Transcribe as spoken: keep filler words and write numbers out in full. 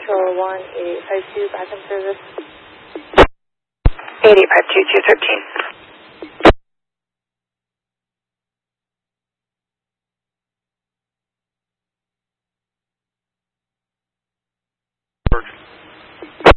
Control one eight five two, back in service. eight eight five two, two thirteen.